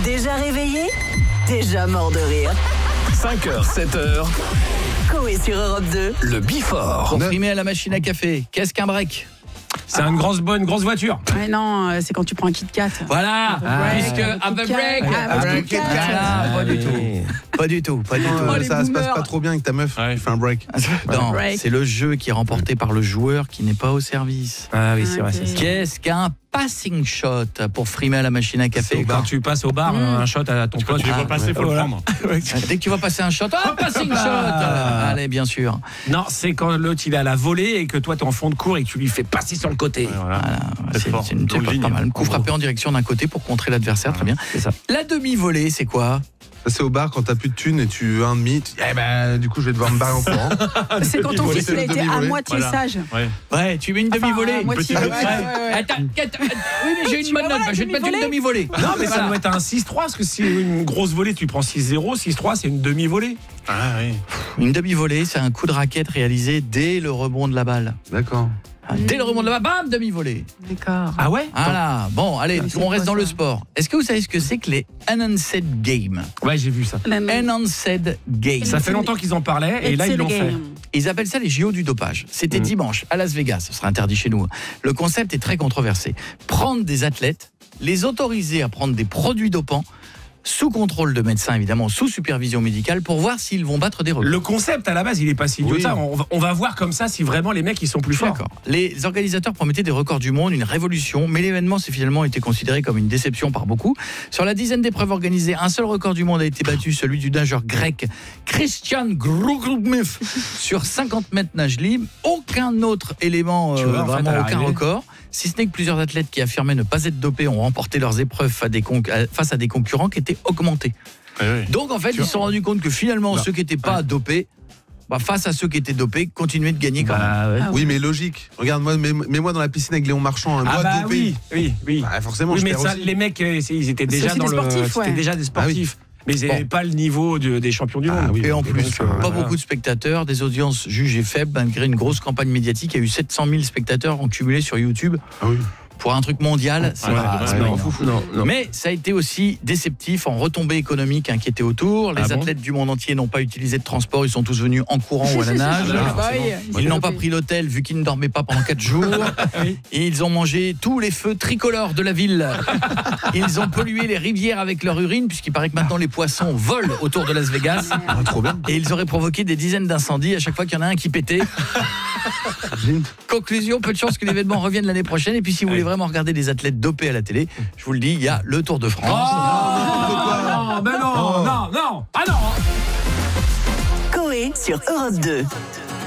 Déjà réveillé, déjà mort de rire. 5h, 7h, Coé sur Europe 2. le Before. Pour frimer à la machine à café, qu'est-ce qu'un break? C'est une grosse voiture. Ouais, non, c'est quand tu prends un Kit Kat. Voilà, puisque Have a break, have a break. Voilà, pas du tout. Pas du tout. les Ça se passe boomers. pas trop bien avec ta meuf. Ouais. Tu fais un break. Non, Break. c'est le jeu qui est remporté par le joueur qui n'est pas au service. Ah oui, c'est vrai, Ok. c'est ça. Qu'est-ce qu'un passing shot pour frimer à la machine à café? Quand tu passes au bar, un shot à ton pote, tu les vois passer, faut le prendre. Dès que tu vas passer un shot, passing shot. Allez, bien sûr. Non, c'est quand l'autre il est à la volée et que toi t'es en fond de cours et que tu lui fais passer sur le côté. Voilà. Voilà, C'est fort. c'est Dans le pas ligne, mal. Coup en gros. frappé en direction d'un côté pour contrer l'adversaire, très bien. C'est ça. La demi-volée, c'est quoi? Ça, c'est au bar quand t'as plus de thunes et tu veux un demi. Tu dis, eh ben, du coup, je vais devoir me barrer en courant. C'est quand ton fils il a été à demi-volée. moitié Voilà. sage. Ouais. Ouais, tu mets une demi-volée. à moitié, Petit- ouais, ouais. Attends, oui, mais j'ai une Tu bonne vas note, voir, je vais te mettre une demi-volée. demi-volée. Non, mais ça Voilà. doit être un 6-3 parce que si une grosse volée, tu prends 6-0, 6-3, c'est une demi-volée. Ah oui. Une demi-volée, c'est un coup de raquette réalisé dès le rebond de la balle. D'accord. Dès le rebond de la balle, bam, demi-volée. D'accord. Ah ouais? Voilà. Bon, allez, Mais c'est on reste quoi, dans le ça sport. Est-ce que vous savez ce que c'est que les Enhanced Games? Ouais, j'ai vu ça. Enhanced Games. Ça fait longtemps qu'ils en parlaient et là ils l'ont fait. Ils appellent ça les JO du dopage. C'était dimanche à Las Vegas, ce sera interdit chez nous. Le concept est très controversé. Prendre des athlètes, les autoriser à prendre des produits dopants, sous contrôle de médecins évidemment, sous supervision médicale, pour voir s'ils vont battre des records. Le concept à la base, il est pas si idiot que ça. On va voir comme ça si vraiment les mecs ils sont plus forts. D'accord. Les organisateurs promettaient des records du monde, une révolution, mais l'événement s'est finalement été considéré comme une déception par beaucoup. Sur la dizaine d'épreuves organisées, un seul record du monde a été battu, celui du nageur grec Christian Grougroumev sur 50 mètres nage libre. Aucun autre élément, Tu vois, en fait, vraiment à aucun l'arrivée. record. Si ce n'est que plusieurs athlètes qui affirmaient ne pas être dopés ont remporté leurs épreuves face à des concurrents qui étaient augmentés. Oui, oui. Donc en fait, ils se sont rendus compte que finalement, Non. ceux qui n'étaient pas dopés, face à ceux qui étaient dopés, continuaient de gagner quand même. Bah, ouais. Oui, mais logique. Regarde-moi, mets-moi dans la piscine avec Léon Marchand, un doigt dopé. oui. Bah, forcément, Oui, je mais perds ça, aussi. les mecs, ils étaient déjà aussi dans des le. sportifs, ouais. C'était déjà des sportifs. Mais ils n'avaient Bon. pas le niveau des champions du monde. oui. Et en plus, donc, pas voilà. beaucoup de spectateurs, des audiences jugées faibles malgré une grosse campagne médiatique. Il y a eu 700 000 spectateurs en cumulé sur YouTube. Ah oui. Pour un truc mondial, c'est Ouais, pas ouais, énorme. Non. Mais ça a été aussi déceptif en retombées économiques inquiétées autour. Les Ah bon athlètes du monde entier n'ont pas utilisé de transport, ils sont tous venus en courant ou à la nage. Ils n'ont pas pris l'hôtel vu qu'ils ne dormaient pas pendant 4 jours. Et ils ont mangé tous les feux tricolores de la ville. Ils ont pollué les rivières avec leur urine, puisqu'il paraît que maintenant les poissons volent autour de Las Vegas. Trop bien. Et ils auraient provoqué des dizaines d'incendies à chaque fois qu'il y en a un qui pétait. Conclusion, peu de chance que l'événement revienne l'année prochaine. Et puis si vous voulez vraiment regarder des athlètes dopés à la télé, je vous le dis, il y a le Tour de France. Oh, ben non. Ah non. Coé sur Europe 2.